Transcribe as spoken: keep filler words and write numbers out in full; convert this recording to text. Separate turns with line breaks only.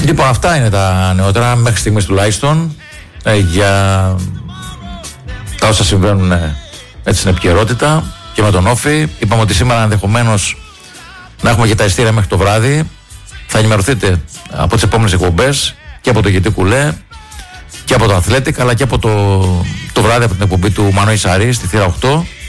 Λοιπόν, αυτά είναι τα νεότερα μέχρι στιγμής τουλάχιστον ε, για τα όσα συμβαίνουν ε, έτσι στην επικαιρότητα και με τον Όφη. Είπαμε ότι σήμερα ενδεχομένως να έχουμε και τα ειστήρια μέχρι το βράδυ. Θα ενημερωθείτε από τις επόμενες εκπομπές και από το Γετή Κουλέ και από το Athletic, αλλά και από το, το βράδυ από την εκπομπή του Μανώη Σαρή στη Θύρα οκτώ.